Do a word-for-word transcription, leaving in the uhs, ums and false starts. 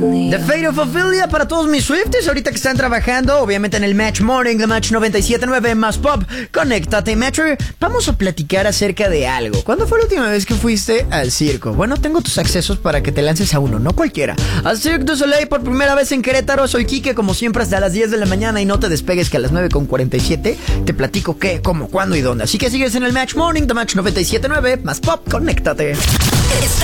The Fate of Ophelia para todos mis Swifties ahorita que están trabajando, obviamente en el Match Morning de Match noventa y siete punto nueve más Pop. Conéctate, Matcher. Vamos a platicar acerca de algo. ¿Cuándo fue la última vez que fuiste al circo? Bueno, tengo tus accesos para que te lances a uno, no cualquiera. Al Cirque du Soleil por primera vez en Querétaro. Soy Quique, como siempre, hasta las diez de la mañana y no te despegues que a las nueve con cuarenta y siete te platico qué, cómo, cuándo y dónde. Así que sigues en el Match Morning de Match noventa y siete punto nueve más Pop. Conéctate.